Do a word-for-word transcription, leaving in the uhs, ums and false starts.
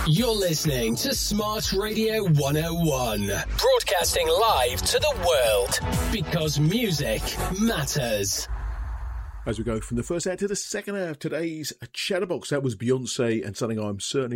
You're listening to Smart Radio one oh one, broadcasting live to the world, because music matters. As we go from the first hour to the second hour of today's Chatterbox, that was Beyonce and something I'm certainly